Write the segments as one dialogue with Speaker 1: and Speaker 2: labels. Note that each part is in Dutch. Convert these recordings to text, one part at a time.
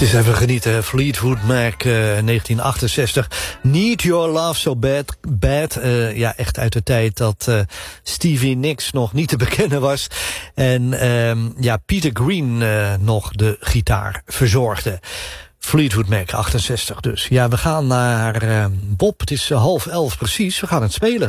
Speaker 1: Het is even genieten. Fleetwood Mac, 1968. Need Your Love So Bad. Ja, echt uit de tijd dat Stevie Nicks nog niet te bekennen was. En ja, Peter Green nog de gitaar verzorgde. Fleetwood Mac, 68 dus. Ja, we gaan naar Bob. Het is 10:30 precies. We gaan het spelen.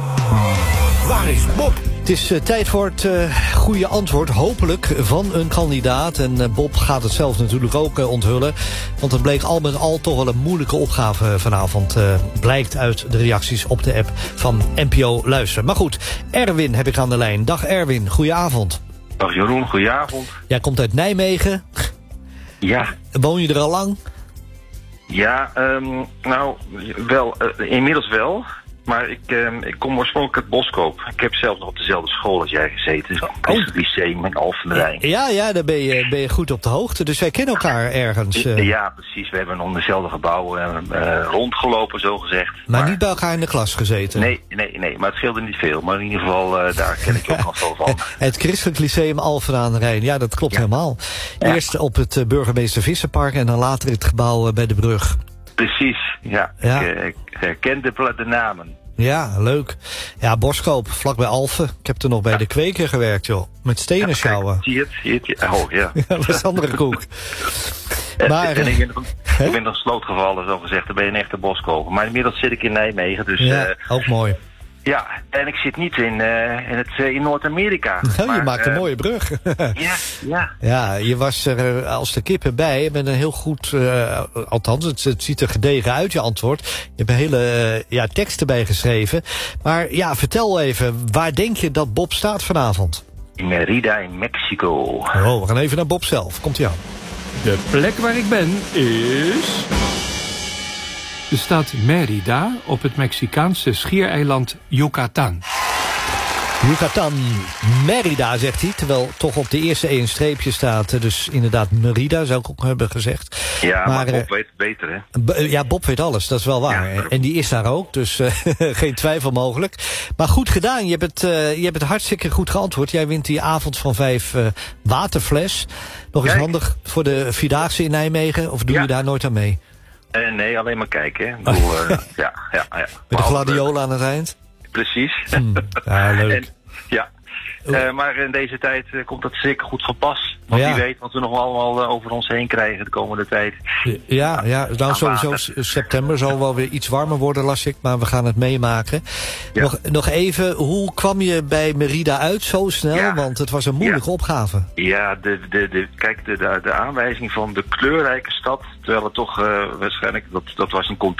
Speaker 1: Waar is Bob? Het is tijd voor het goede antwoord, hopelijk, van een kandidaat. En Bob gaat het zelf natuurlijk ook onthullen. Want het bleek al met al toch wel een moeilijke opgave vanavond. Blijkt uit de reacties op de app van NPO Luisteren. Maar goed, Erwin heb ik aan de lijn. Dag Erwin, goedenavond.
Speaker 2: Dag Jeroen, goedenavond.
Speaker 1: Jij komt uit Nijmegen.
Speaker 2: Ja.
Speaker 1: Woon je er al lang?
Speaker 2: Ja, nou, wel, inmiddels wel. Maar ik kom oorspronkelijk uit Boskoop. Ik heb zelf nog op dezelfde school als jij gezeten. Dus het lyceum in Alphen aan de Rijn.
Speaker 1: Ja, daar ben je goed op de hoogte. Dus wij kennen elkaar ergens.
Speaker 2: Ja, precies. We hebben om dezelfde gebouw rondgelopen, zo gezegd.
Speaker 1: Maar niet bij elkaar in de klas gezeten?
Speaker 2: Nee. Maar het scheelde niet veel. Maar in ieder geval, daar ken ik ook nog veel van.
Speaker 1: Het Christelijk Lyceum Alphen aan de Rijn. Ja, dat klopt helemaal. Eerst op het Burgemeester Visserpark en dan later het gebouw bij de brug.
Speaker 2: Precies, ja. Ik herken de namen.
Speaker 1: Ja, leuk. Ja, Boskoop, vlakbij Alphen. Ik heb er nog bij de kweker gewerkt, joh. Met stenen sjouwen.
Speaker 2: Zie je het? Oh, ja.
Speaker 1: Ja, dat is andere koek. Maar,
Speaker 2: en ik ben nog slootgevallen, zo gezegd. Dan ben je een echte Boskoper. Maar inmiddels zit ik in Nijmegen, dus...
Speaker 1: Ja, ook mooi.
Speaker 2: Ja, en ik zit niet in Noord-Amerika.
Speaker 1: Je maakt een mooie brug.
Speaker 2: Ja.
Speaker 1: Ja, je was er als de kippen bij. Je bent een heel goed... althans, het ziet er gedegen uit, je antwoord. Je hebt hele teksten bij geschreven. Maar ja, vertel even, waar denk je dat Bob staat vanavond?
Speaker 2: In Mérida in Mexico.
Speaker 1: Oh, we gaan even naar Bob zelf. Komt-ie aan.
Speaker 3: De plek waar ik ben is... de stad Mérida op het Mexicaanse schiereiland Yucatan.
Speaker 1: Yucatan, Mérida, zegt hij. Terwijl toch op de eerste een streepje staat. Dus inderdaad Mérida, zou ik ook hebben gezegd.
Speaker 2: Ja, maar Bob weet het beter, hè?
Speaker 1: Ja, Bob weet alles, dat is wel waar. Ja, en die is daar ook, dus geen twijfel mogelijk. Maar goed gedaan, je hebt het hartstikke goed geantwoord. Jij wint die avond van 5 waterfles. Nog eens handig voor de Vierdaagse in Nijmegen. Of doe je daar nooit aan mee?
Speaker 2: Nee, alleen maar kijken. Ik bedoel, ja.
Speaker 1: Met de gladiolen aan het eind?
Speaker 2: Precies.
Speaker 1: Ja, leuk.
Speaker 2: Maar in deze tijd komt dat zeker goed van pas. Want wie weet wat we nog allemaal over ons heen krijgen de komende tijd.
Speaker 1: Ja. Nou, sowieso september zal wel weer iets warmer worden, las ik. Maar we gaan het meemaken. Ja. Nog even, hoe kwam je bij Mérida uit zo snel? Ja. Want het was een moeilijke opgave.
Speaker 2: Ja, kijk, de aanwijzing van de kleurrijke stad. Terwijl het toch waarschijnlijk, dat was een